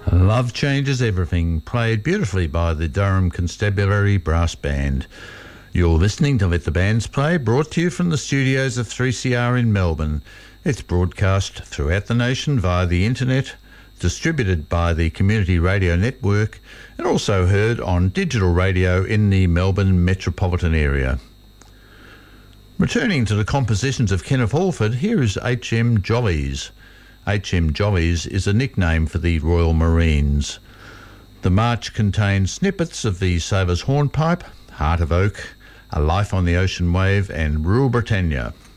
Love Changes Everything, played beautifully by the Durham Constabulary Brass Band. You're listening to Let the Bands Play, brought to you from the studios of 3CR in Melbourne. It's broadcast throughout the nation via the internet, distributed by the Community Radio Network, and also heard on digital radio in the Melbourne metropolitan area. Returning to the compositions of Kenneth Halford, here is H.M. Jollies. H.M. Jollies is a nickname for the Royal Marines. The march contains snippets of the Sailor's Hornpipe, Heart of Oak, A Life on the Ocean Wave and Rule Britannia.